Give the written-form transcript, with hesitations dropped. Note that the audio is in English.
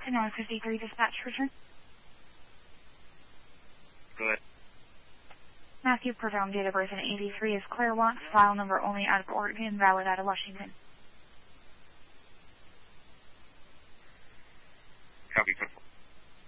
to North 53 dispatch return. Good. Matthew, profound date of birth in 83 is Claire Watts, file number only out of Oregon, valid out of Washington.